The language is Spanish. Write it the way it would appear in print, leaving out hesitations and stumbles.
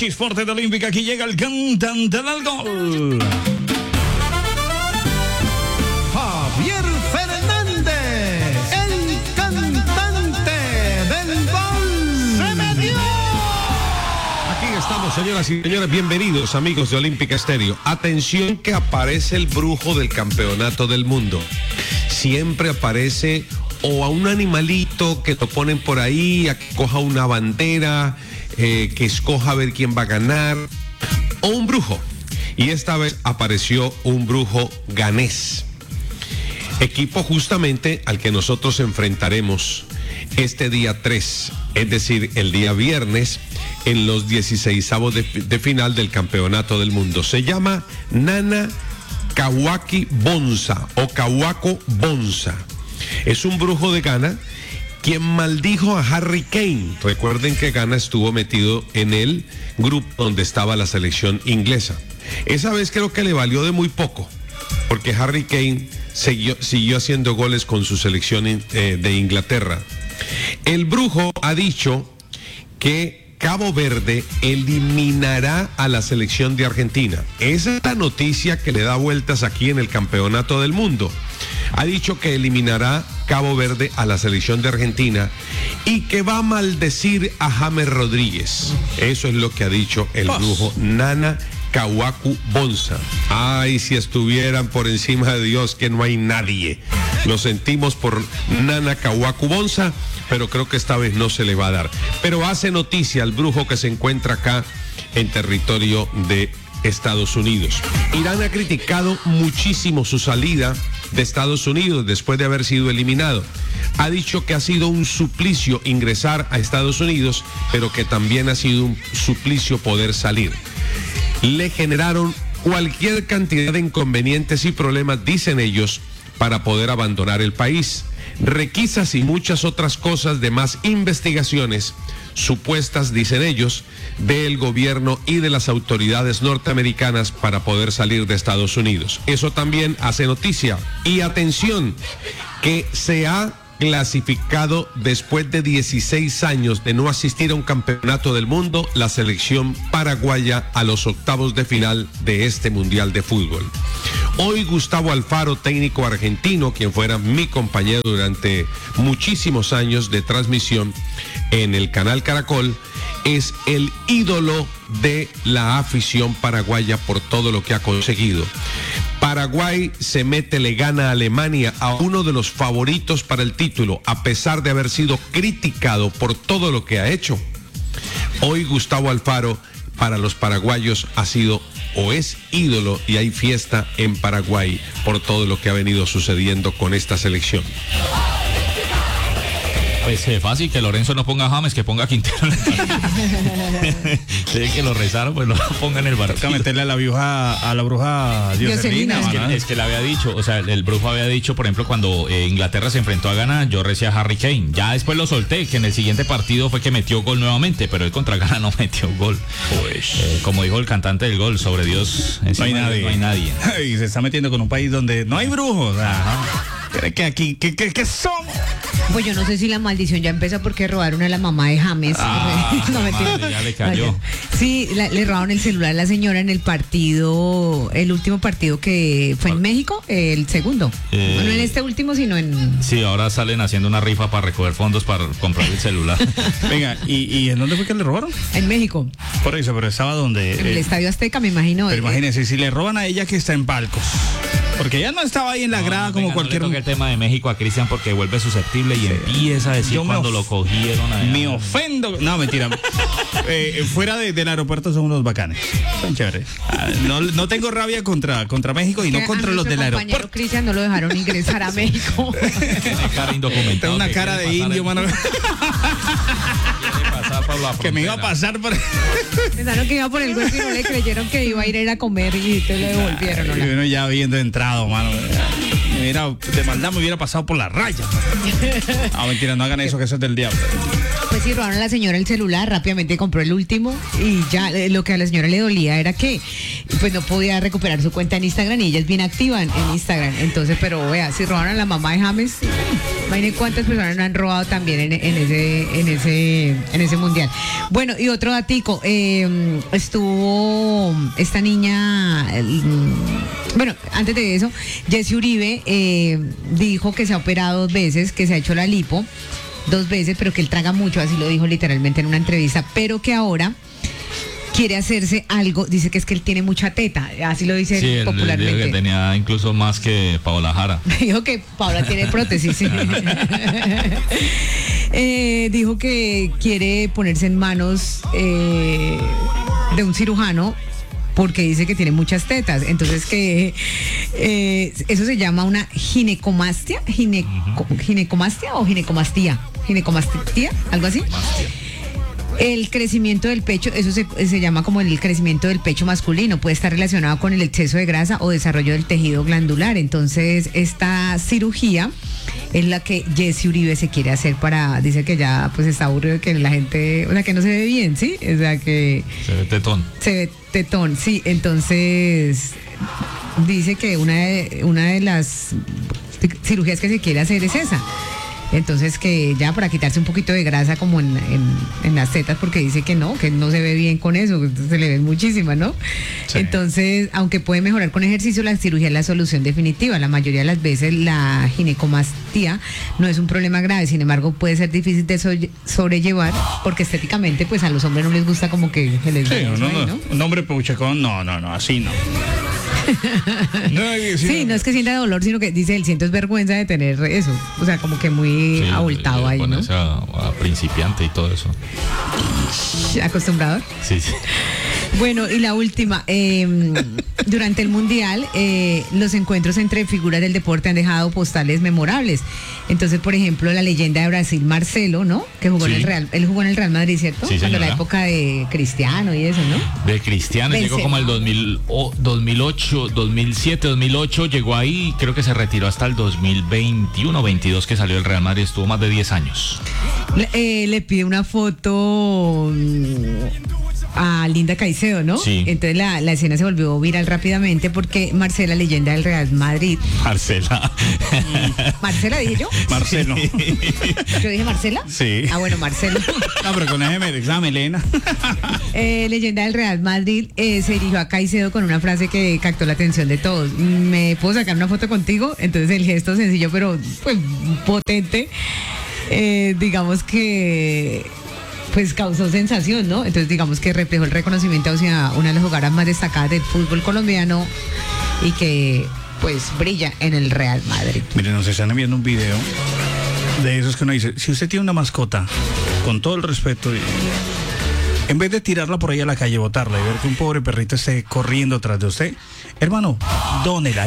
X-Forte de Olímpica, aquí llega el cantante del gol. Javier Fernández, el cantante del gol. ¡Se metió! Aquí estamos, señoras y señores, bienvenidos amigos de Olímpica Estéreo. Atención que aparece el brujo del campeonato del mundo. Siempre aparece o a un animalito que lo ponen por ahí, a que coja una bandera, que escoja a ver quién va a ganar, o un brujo. Y esta vez apareció un brujo ganés, equipo justamente al que nosotros enfrentaremos este día 3, es decir, el día viernes, en los 16avos de final del campeonato del mundo. Se llama Nana Kawaki Bonza o Kawako Bonza. Es un brujo de Ghana quien maldijo a Harry Kane. Recuerden que Ghana estuvo metido en el grupo donde estaba la selección inglesa. Esa vez creo que le valió de muy poco, porque Harry Kane siguió haciendo goles con su selección de Inglaterra. El brujo ha dicho que Cabo Verde eliminará a la selección de Argentina. Esa es la noticia que le da vueltas aquí en el campeonato del mundo. Ha dicho que eliminará Cabo Verde a la selección de Argentina y que va a maldecir a James Rodríguez. Eso es lo que ha dicho el brujo Nana Kawaku Bonza. Ay, si estuvieran por encima de Dios, que no hay nadie. Lo sentimos por Nana Kawaku Bonza, pero creo que esta vez no se le va a dar. Pero hace noticia el brujo que se encuentra acá en territorio de Estados Unidos. Irán ha criticado muchísimo su salida de Estados Unidos después de haber sido eliminado. Ha dicho que ha sido un suplicio ingresar a Estados Unidos, pero que también ha sido un suplicio poder salir. Le generaron cualquier cantidad de inconvenientes y problemas, dicen ellos, para poder abandonar el país. Requisas y muchas otras cosas de más investigaciones supuestas, dicen ellos, del gobierno y de las autoridades norteamericanas para poder salir de Estados Unidos. Eso también hace noticia. Y atención, que se ha clasificado después de 16 años de no asistir a un campeonato del mundo, la selección paraguaya a los octavos de final de este Mundial de Fútbol. Hoy Gustavo Alfaro, técnico argentino, quien fuera mi compañero durante muchísimos años de transmisión en el canal Caracol, es el ídolo de la afición paraguaya por todo lo que ha conseguido. Paraguay le gana a Alemania, a uno de los favoritos para el título, a pesar de haber sido criticado por todo lo que ha hecho. Hoy Gustavo Alfaro para los paraguayos ha sido o es ídolo, y hay fiesta en Paraguay por todo lo que ha venido sucediendo con esta selección. Pues fácil, que Lorenzo no ponga a James, que ponga a Quintero. Que lo rezaron, pues lo ponga en el bar. Toca meterle a la bruja Dioselina. Es que le había dicho, o sea, el brujo había dicho, por ejemplo, cuando Inglaterra se enfrentó a Ghana, yo recé a Harry Kane. Ya después lo solté, que en el siguiente partido fue que metió gol nuevamente, pero él contra Ghana no metió gol. Pues, como dijo el cantante del gol, sobre Dios, no hay nadie. No hay nadie. Y se está metiendo con un país donde no hay brujos. ¿Cree que aquí, qué somos? Pues yo no sé si la maldición ya empezó porque robaron a la mamá de James. No, mentira. Ya le cayó. Sí, le robaron el celular a la señora en el partido, el último partido que fue en México, el segundo. No en este último, sino en... Sí, ahora salen haciendo una rifa para recoger fondos para comprar el celular. Venga, ¿y en dónde fue que le robaron? En México. Por eso, pero estaba donde... En el Estadio Azteca, me imagino. Pero imagínense, si le roban a ella que está en palcos. Porque ella no estaba ahí en la grada como cualquier... No le toque el tema de México a Cristian porque vuelve susceptible y empieza a decir cuando lo cogieron. Allá. Me ofendo. No, mentira. Fuera del aeropuerto son unos bacanes. Son chéveres. No tengo rabia contra México y no contra los del aeropuerto. Cristian no lo dejaron ingresar a México. Una cara indocumentada. Tengo una cara de indio, mano. Que me iba a pasar por... Pensaron que iba por el golpe y no le creyeron que iba a ir a comer y te lo devolvieron. Y uno ya habiendo entrado, mano. De maldad me hubiera pasado por la raya. No, mentira, no hagan eso, que eso es del diablo. Pues sí, robaron a la señora el celular, rápidamente compró el último y ya lo que a la señora le dolía era que pues no podía recuperar su cuenta en Instagram y ella es bien activa en Instagram. Entonces, pero vea, si robaron a la mamá de James, imagínense cuántas personas no han robado también en ese mundial. Bueno, y otro datico, estuvo esta niña, bueno, antes de eso, Jessy Uribe dijo que se ha operado 2 veces, que se ha hecho la lipo 2 veces, pero que él traga mucho, así lo dijo literalmente en una entrevista, pero que ahora quiere hacerse algo, dice que es que él tiene mucha teta, así lo dice sí, popularmente. Dijo que tenía incluso más que Paola Jara. Dijo que Paola tiene prótesis, sí. Dijo que quiere ponerse en manos de un cirujano porque dice que tiene muchas tetas, entonces que eso se llama una ginecomastia, ginecomastia o ginecomastía, algo así. El crecimiento del pecho, eso se llama como el crecimiento del pecho masculino, puede estar relacionado con el exceso de grasa o desarrollo del tejido glandular. Entonces, esta cirugía es la que Jessy Uribe se quiere hacer dice que ya pues está aburrido de que la gente, o sea, que no se ve bien, ¿sí? O sea, que se ve tetón. Se ve tetón, sí. Entonces, dice que una de las cirugías que se quiere hacer es esa. Entonces que ya para quitarse un poquito de grasa como en las tetas, porque dice que no se ve bien con eso, se le ven muchísimas, ¿no? Sí. Entonces, aunque puede mejorar con ejercicio, la cirugía es la solución definitiva. La mayoría de las veces la ginecomastía no es un problema grave, sin embargo puede ser difícil de sobrellevar, porque estéticamente pues a los hombres no les gusta como que se les vea, ¿no? Un hombre peuchecón, no, así no. Sí, no es que sienta dolor, sino que dice él siento es vergüenza de tener eso, o sea, como que muy abultado ahí, ¿no? A principiante y todo eso. ¿Acostumbrado? Sí. Bueno, y la última, durante el Mundial, los encuentros entre figuras del deporte han dejado postales memorables. Entonces, por ejemplo, la leyenda de Brasil, Marcelo, ¿no? Que jugó en el Real, él jugó en el Real Madrid, ¿cierto? Sí, cuando la época de Cristiano y eso, ¿no? De Cristiano, llegó como el 2008, 2007, 2008, llegó ahí, creo que se retiró hasta el 2021, 22 que salió del Real Madrid, estuvo más de 10 años. Le pide una foto a Linda Caicedo, ¿no? Sí. Entonces la escena se volvió viral rápidamente porque Marcela, leyenda del Real Madrid. Marcela dije yo. Marcelo. ¿Yo dije Marcela? Sí. Ah, bueno, Marcelo. No, pero con esa melena. Leyenda del Real Madrid se dirigió a Caicedo con una frase que captó la atención de todos. ¿Me puedo sacar una foto contigo? Entonces el gesto sencillo pero pues potente, digamos que pues causó sensación, ¿no? Entonces digamos que reflejó el reconocimiento hacia una de las jugadoras más destacadas del fútbol colombiano y que pues brilla en el Real Madrid. Miren, nos están enviando un video de esos que uno dice, si usted tiene una mascota, con todo el respeto, en vez de tirarla por ahí a la calle, botarla y ver que un pobre perrito esté corriendo tras de usted, hermano, dónela.